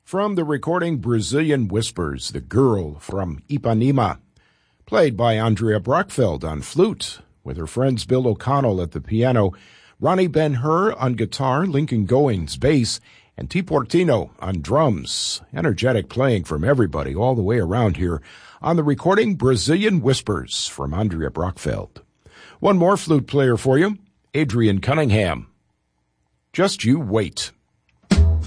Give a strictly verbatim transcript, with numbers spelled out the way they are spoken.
From the recording Brazilian Whispers, the girl from Ipanema, played by Andrea Brockfeld on flute, with her friends Bill O'Connell at the piano, Ronnie Ben-Hur on guitar, Lincoln Goings bass, and T. Portino on drums. Energetic playing from everybody all the way around here on the recording Brazilian Whispers from Andrea Brockfeld. One more flute player for you, Adrian Cunningham. Just You Wait.